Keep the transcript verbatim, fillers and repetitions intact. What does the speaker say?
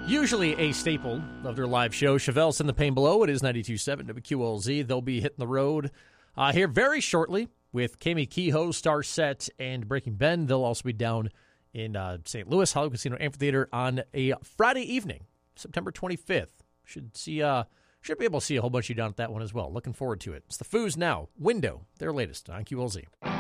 Usually a staple of their live show, Chevelle's in the Pain Below. It is ninety-two point seven W Q L Z. They'll be hitting the road uh, here very shortly with Kami Kehoe, Star Set, and Breaking Ben. They'll also be down in uh, Saint Louis, Hollywood Casino Amphitheater on a Friday evening, September twenty-fifth. Should see, uh, should be able to see a whole bunch of you down at that one as well. Looking forward to it. It's the Foos Now, Window, their latest on Q L Z.